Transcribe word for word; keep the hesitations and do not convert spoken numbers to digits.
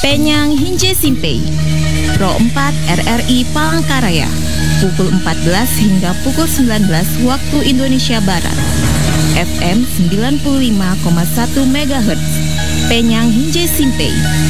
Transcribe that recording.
Penyang Hinje Simpei, Pro empat R R I Palangkaraya, pukul empat belas hingga pukul sembilan belas waktu Indonesia Barat. F M sembilan puluh lima koma satu megahertz, Penyang Hinje Simpei.